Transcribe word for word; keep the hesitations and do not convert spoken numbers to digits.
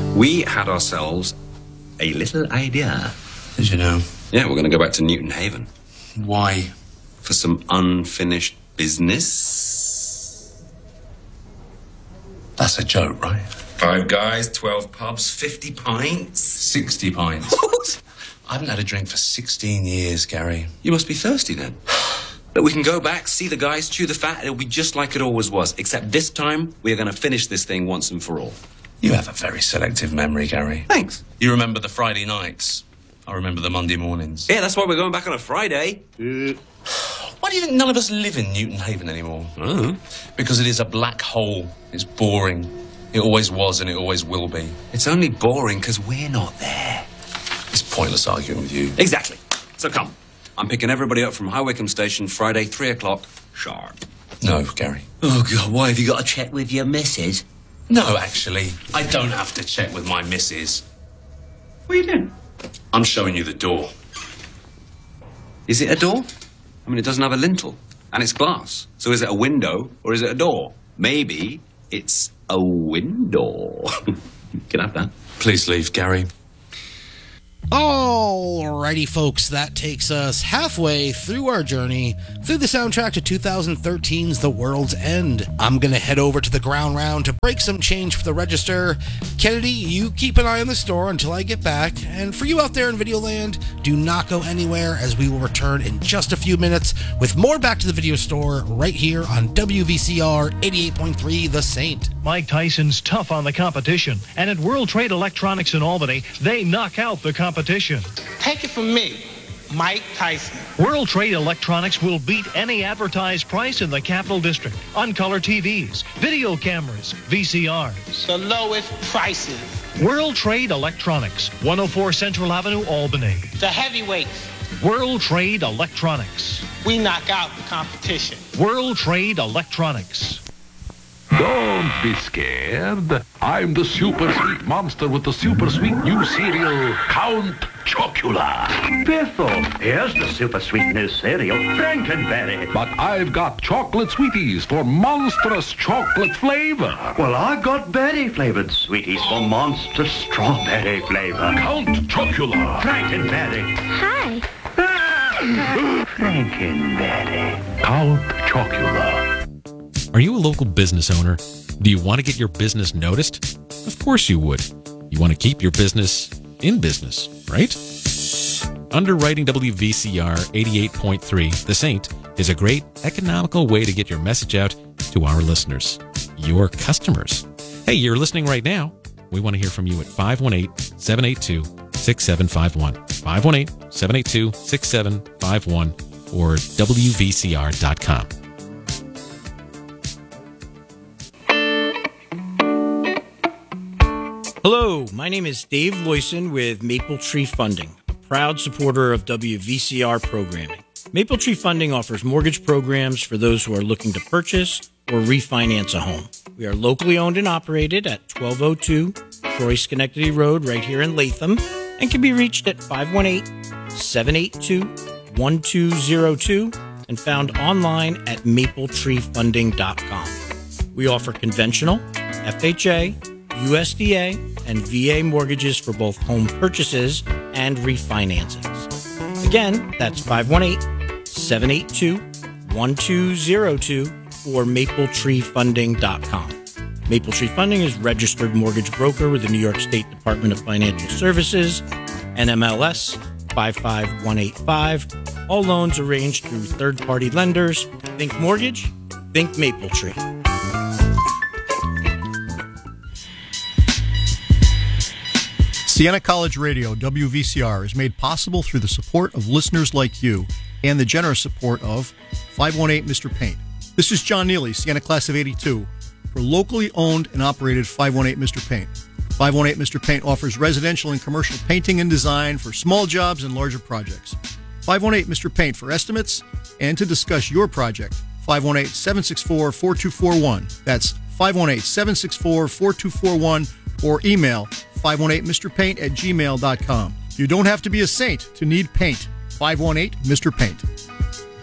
We had ourselves a little idea. Did you know? Yeah, we're going to go back to Newton Haven. Why? For some unfinished business. That's a joke, right? Five guys, twelve pubs, fifty pints. Sixty pints. What? I haven't had a drink for sixteen years, Gary. You must be thirsty then. But we can go back, see the guys, chew the fat, it'll be just like it always was. Except this time, we are going to finish this thing once and for all. You have a very selective memory, Gary. Thanks. You remember the Friday nights. I remember the Monday mornings. Yeah, that's why we're going back on a Friday. Uh, why do you think none of us live in Newton Haven anymore? Oh. Because it is a black hole. It's boring. It always was and it always will be. It's only boring because we're not there. It's pointless arguing with you. Exactly. So come. I'm picking everybody up from High Wycombe Station Friday, three o'clock, sharp. No, Gary. Oh, God, why? Have you got to check with your missus? No, actually. I don't have to check with my missus. What are you doing? I'm showing you the door. Is it a door? I mean, it doesn't have a lintel. And it's glass. So is it a window or is it a door? Maybe it's a window. You can have that. Please leave, Gary. Alrighty, folks, that takes us halfway through our journey through the soundtrack to two thousand thirteen's The World's End. I'm going to head over to the ground round to break some change for the register. Kennedy, you keep an eye on the store until I get back. And for you out there in Videoland, do not go anywhere as we will return in just a few minutes with more Back to the Video Store right here on W V C R eighty-eight point three The Saint. Mike Tyson's tough on the competition, and at World Trade Electronics in Albany, they knock out the competition. Take it from me, Mike Tyson. World Trade Electronics will beat any advertised price in the Capital District on color T Vs, video cameras, V C Rs. The lowest prices. World Trade Electronics, one oh four Central Avenue, Albany. The heavyweights. World Trade Electronics. We knock out the competition. World Trade Electronics. Don't be scared. I'm the super sweet monster with the super sweet new cereal, Count Chocula. Biffle, here's the super sweet new cereal, Frankenberry. But I've got chocolate sweeties for monstrous chocolate flavor. Well, I got berry-flavored sweeties for monstrous strawberry flavor. Count Chocula. Frankenberry. Hi. Frankenberry. Count Chocula. Are you a local business owner? Do you want to get your business noticed? Of course you would. You want to keep your business in business, right? Underwriting W V C R eighty-eight point three, The Saint, is a great economical way to get your message out to our listeners, your customers. Hey, you're listening right now. We want to hear from you at five one eight, seven eight two, six seven five one, five one eight, seven eight two, six seven five one, or W V C R dot com. Hello, my name is Dave Loyson with Maple Tree Funding, a proud supporter of W V C R programming. Maple Tree Funding offers mortgage programs for those who are looking to purchase or refinance a home. We are locally owned and operated at twelve oh two Troy Schenectady Road right here in Latham and can be reached at five one eight, seven eight two, one two zero two and found online at maple tree funding dot com. We offer conventional, F H A, U S D A, and V A mortgages for both home purchases and refinancings. Again, that's five one eight, seven eight two, one two zero two or maple tree funding dot com. Maple Tree Funding is registered mortgage broker with the New York State Department of Financial Services, N M L S five five one eight five. All loans arranged through third-party lenders. Think mortgage, think Maple Tree. Siena College Radio, W V C R, is made possible through the support of listeners like you and the generous support of five one eight Mister Paint. This is John Neely, Siena Class of eighty-two, for locally owned and operated five one eight Mister Paint. five one eight Mister Paint offers residential and commercial painting and design for small jobs and larger projects. five one eight Mister Paint for estimates and to discuss your project. five one eight, seven six four, four two four one. That's five one eight, seven six four, four two four one or email five one eight Mister Paint at gmail dot com. You don't have to be a saint to need paint. five one eight Mister Paint.